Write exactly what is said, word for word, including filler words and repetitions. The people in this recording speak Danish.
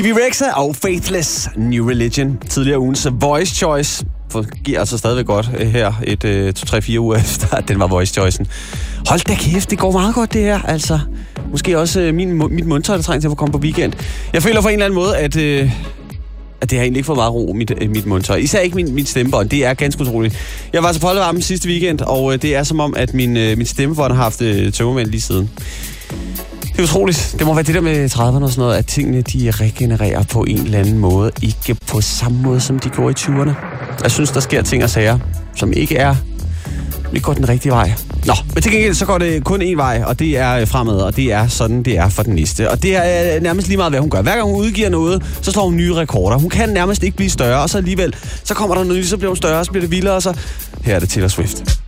Bebe Rexha og Faithless, New Religion. Tidligere ugens Voice Choice. For giver altså stadigvæk godt her et øh, to tre fire uger efter, at den var Voice Choicen. Hold da kæft, det går meget godt det her, altså. Måske også øh, min, mit mundtøj, der trænger til at komme på weekend. Jeg føler på en eller anden måde, at, øh, at det har egentlig ikke fået meget ro, mit, øh, mit mundtøj. Især ikke min, min stemmebånd, det er ganske utroligt. Jeg var så pollevarmen sidste weekend, og øh, det er som om, at min, øh, min stemmebånd har haft øh, tømmermænd lige siden. Det er utroligt. Det må være det der med trediverne og sådan noget, at tingene de regenererer på en eller anden måde. Ikke på samme måde, som de gjorde i tyverne. Jeg synes, der sker ting og sager, som ikke er ikke går den rigtige vej. Nå, men til gengæld så går det kun én vej, og det er fremad, og det er sådan, det er for den næste. Og det er nærmest lige meget, hvad hun gør. Hver gang hun udgiver noget, så slår hun nye rekorder. Hun kan nærmest ikke blive større, og så alligevel, så kommer der noget, så bliver hun større, så bliver det vildere, og så her er det Taylor Swift.